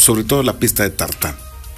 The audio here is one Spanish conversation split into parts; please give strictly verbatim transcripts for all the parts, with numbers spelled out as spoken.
sobre todo la pista de tartán.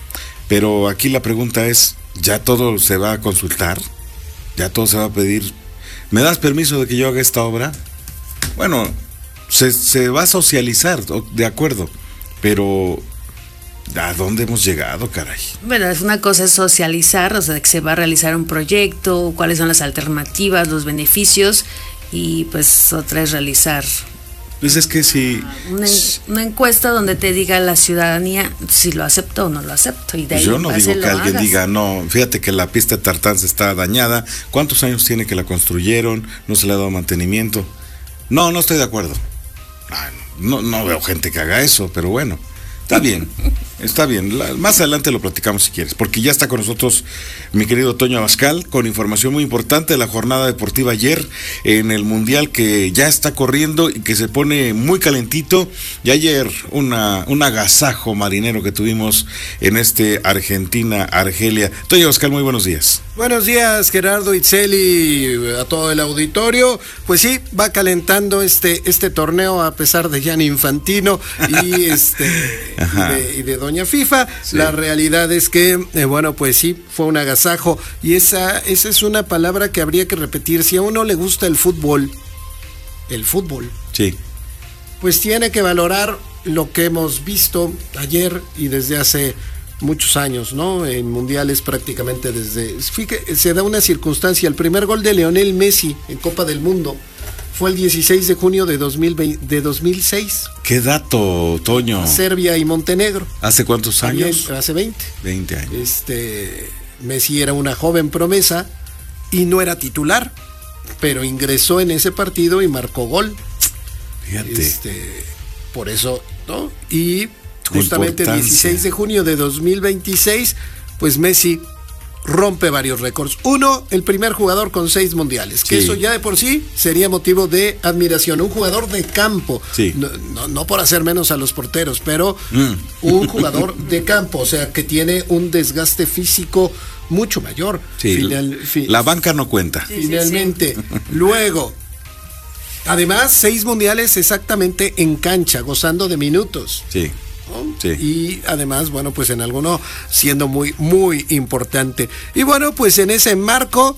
Pero aquí la pregunta es, ¿ya todo se va a consultar? ¿Ya todo se va a pedir? ¿Me das permiso de que yo haga esta obra? Bueno, se, se va a socializar, de acuerdo, pero ¿a dónde hemos llegado, caray? Bueno, es una cosa es socializar, o sea, que se va a realizar un proyecto, cuáles son las alternativas, los beneficios, y pues otra es realizar Pues es que si una, una encuesta donde te diga la ciudadanía si lo acepto o no lo acepto. Y de ahí yo no digo que alguien hagas. diga, no, fíjate que la pista de tartán está dañada, ¿cuántos años tiene que la construyeron? No se le ha dado mantenimiento. No, no estoy de acuerdo. No, no veo gente que haga eso, pero bueno, está bien, está bien. La, más adelante lo platicamos si quieres, porque ya está con nosotros mi querido Toño Abascal con información muy importante de la jornada deportiva ayer en el Mundial que ya está corriendo y que se pone muy calentito. Y ayer una, un agasajo marinero que tuvimos en este Argentina-Argelia. Toño Abascal, muy buenos días. Buenos días, Gerardo, Itzel, a todo el auditorio. Pues sí, va calentando este este torneo a pesar de Gianni Infantino y este y de, y de Doña FIFA. Sí. La realidad es que, eh, bueno, pues sí, fue un agasajo. Y esa, esa es una palabra que habría que repetir. Si a uno le gusta el fútbol, el fútbol, sí, pues tiene que valorar lo que hemos visto ayer y desde hace muchos años, ¿no? En mundiales prácticamente desde... Fíjate, se da una circunstancia, el primer gol de Lionel Messi en Copa del Mundo fue el dieciséis de junio de, dos mil veinte, de dos mil seis. ¿Qué dato, Toño? Serbia y Montenegro. ¿Hace cuántos años? Hace veinte. veinte años. Este, Messi era una joven promesa y no era titular, pero ingresó en ese partido y marcó gol. Fíjate. Este, por eso, ¿no? Y justamente el dieciséis de junio de dos mil veintiséis, pues Messi rompe varios récords. Uno, el primer jugador con seis mundiales, que sí, eso ya de por sí sería motivo de admiración. Un jugador de campo, sí, no, no, no por hacer menos a los porteros, pero mm. un jugador de campo, o sea, que tiene un desgaste físico mucho mayor. Sí, Final, fi, la banca no cuenta. Finalmente, sí, sí, sí. Luego, además, seis mundiales exactamente en cancha, gozando de minutos. Sí. Sí. Y además, bueno, pues en alguno siendo muy, muy importante. Y bueno, pues en ese marco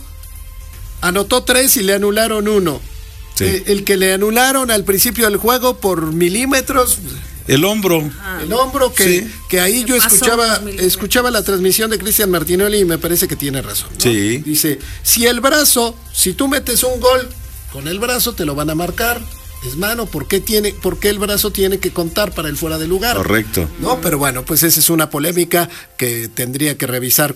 anotó tres y le anularon uno. Sí. Eh, el que le anularon al principio del juego por milímetros. El hombro. Ah, el hombro que, sí, que ahí yo escuchaba, escuchaba la transmisión de Cristian Martinoli y me parece que tiene razón, ¿no? Sí. Dice, si el brazo, si tú metes un gol con el brazo, te lo van a marcar. Es mano, ¿por qué tiene, por qué el brazo tiene que contar para el fuera de lugar? Correcto. No, pero bueno, pues esa es una polémica que tendría que revisar.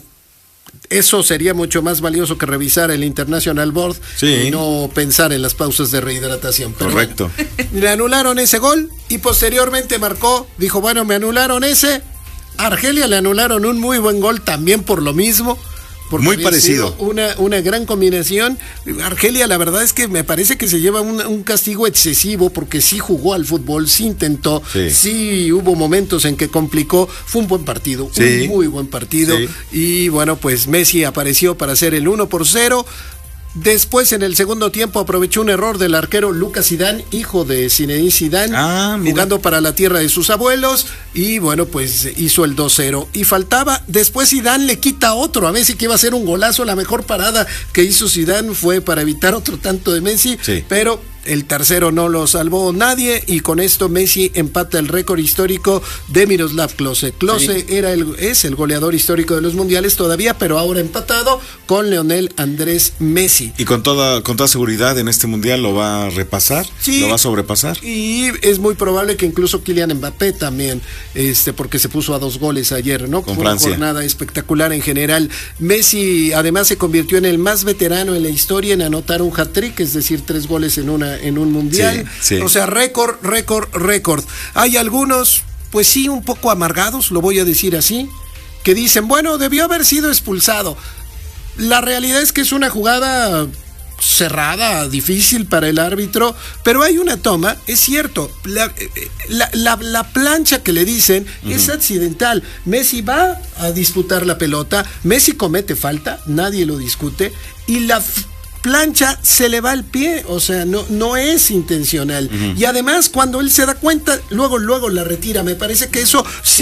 Eso sería mucho más valioso que revisar el International Board, sí, y no pensar en las pausas de rehidratación. Pero correcto. Bueno, le anularon ese gol y posteriormente marcó, dijo, bueno, me anularon ese. A Argelia le anularon un muy buen gol también por lo mismo. Muy parecido. Una, una gran combinación. Argelia, la verdad es que me parece que se lleva un, un castigo excesivo porque sí jugó al fútbol, sí intentó, sí, sí hubo momentos en que complicó. Fue un buen partido, sí, un muy buen partido. Sí. Y bueno, pues Messi apareció para hacer el uno por cero. Después, en el segundo tiempo, aprovechó un error del arquero Lucas Zidane, hijo de Zinedine Zidane, ah, jugando para la tierra de sus abuelos, y bueno, pues hizo el dos cero. Y faltaba, después Zidane le quita otro a Messi, que iba a ser un golazo. La mejor parada que hizo Zidane fue para evitar otro tanto de Messi, sí, pero el tercero no lo salvó nadie, y con esto Messi empata el récord histórico de Miroslav Klose. Klose sí, era el, es el goleador histórico de los mundiales todavía, pero ahora empatado con Lionel Andrés Messi. Y con toda, con toda seguridad en este mundial lo va a repasar, sí, lo va a sobrepasar. Y es muy probable que incluso Kylian Mbappé también, este, porque se puso a dos goles ayer, ¿no? Con Fue Francia. Una jornada espectacular en general. Messi además se convirtió en el más veterano en la historia en anotar un hat-trick, es decir, tres goles en una en un mundial, sí, sí, o sea, récord, récord, récord. Hay algunos, pues sí, un poco amargados, lo voy a decir así, que dicen, bueno, debió haber sido expulsado. La realidad es que es una jugada cerrada, difícil para el árbitro, pero hay una toma, es cierto, la, la, la, la plancha que le dicen uh-huh, es accidental. Messi va a disputar la pelota, Messi comete falta, nadie lo discute, y la plancha se le va el pie, o sea, no, no es intencional. Uh-huh. Y además, cuando él se da cuenta, luego, luego la retira. Me parece que eso sí